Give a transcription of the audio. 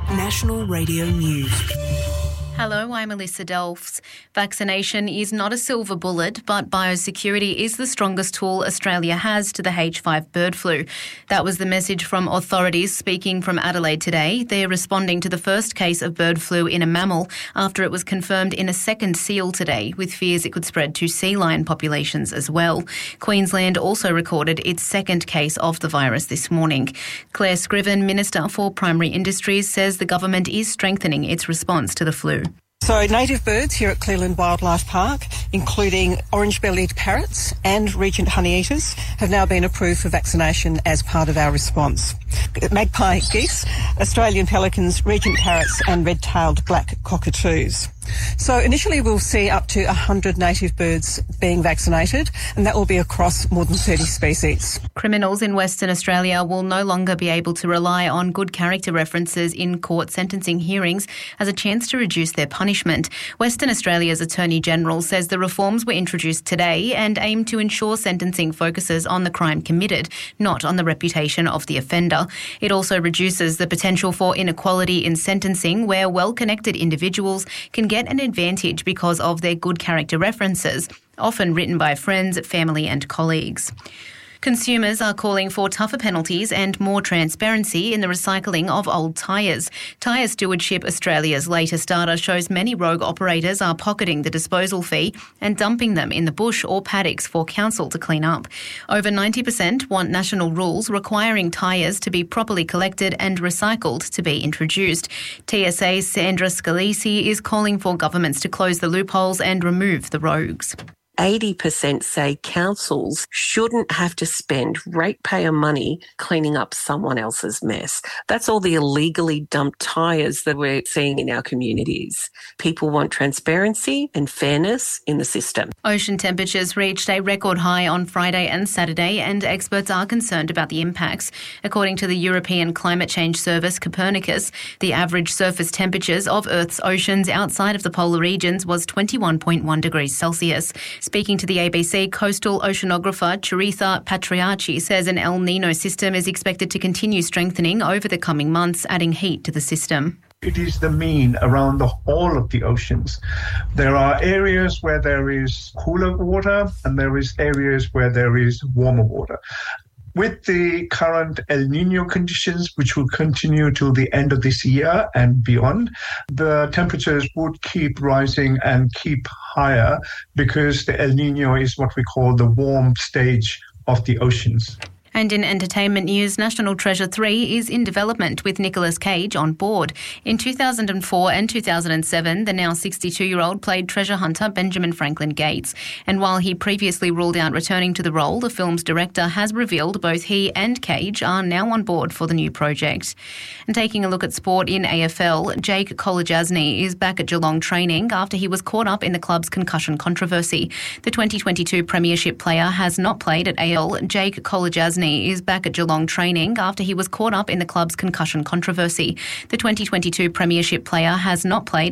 National Radio News. Hello, I'm Alyssa Delfs. Vaccination is not a silver bullet, but biosecurity is the strongest tool Australia has to the H5 bird flu. That was the message from authorities speaking from Adelaide today. They're responding to the first case of bird flu in a mammal after it was confirmed in a second seal today, with fears it could spread to sea lion populations as well. Queensland also recorded its second case of the virus this morning. Claire Scriven, Minister for Primary Industries, says the government is strengthening its response to the flu. So native birds here at Cleland Wildlife Park, including orange-bellied parrots and regent honeyeaters, have now been approved for vaccination as part of our response. Magpie geese, Australian pelicans, regent parrots and red-tailed black cockatoos. So initially we'll see up to 100 native birds being vaccinated, and that will be across more than 30 species. Criminals in Western Australia will no longer be able to rely on good character references in court sentencing hearings as a chance to reduce their punishment. Western Australia's Attorney-General says the reforms were introduced today and aim to ensure sentencing focuses on the crime committed, not on the reputation of the offender. It also reduces the potential for inequality in sentencing, where well-connected individuals can get an advantage because of their good character references, often written by friends, family and colleagues. Consumers are calling for tougher penalties and more transparency in the recycling of old tyres. Tyre Stewardship Australia's latest data shows many rogue operators are pocketing the disposal fee and dumping them in the bush or paddocks for council to clean up. Over 90% want national rules requiring tyres to be properly collected and recycled to be introduced. TSA's Sandra Scalisi is calling for governments to close the loopholes and remove the rogues. 80% say councils shouldn't have to spend ratepayer money cleaning up someone else's mess. That's all the illegally dumped tyres that we're seeing in our communities. People want transparency and fairness in the system. Ocean temperatures reached a record high on Friday and Saturday, and experts are concerned about the impacts. According to the European Climate Change Service Copernicus, the average surface temperatures of Earth's oceans outside of the polar regions was 21.1 degrees Celsius. Speaking to the ABC, coastal oceanographer Charitha Patriarchi says an El Nino system is expected to continue strengthening over the coming months, adding heat to the system. It is the mean around the whole of the oceans. There are areas where there is cooler water and there is areas where there is warmer water. With the current El Nino conditions, which will continue till the end of this year and beyond, the temperatures would keep rising and keep higher because the El Nino is what we call the warm stage of the oceans. And in entertainment news, National Treasure 3 is in development with Nicolas Cage on board. In 2004 and 2007, the now 62-year-old played treasure hunter Benjamin Franklin Gates. And while he previously ruled out returning to the role, the film's director has revealed both he and Cage are now on board for the new project. And taking a look at sport in AFL, Jake Kolodjasny is back at Geelong training after he was caught up in the club's concussion controversy. The 2022 Premiership player has not played at AFL. Jake Kolodjasny is back at Geelong training after he was caught up in the club's concussion controversy. The 2022 Premiership player has not played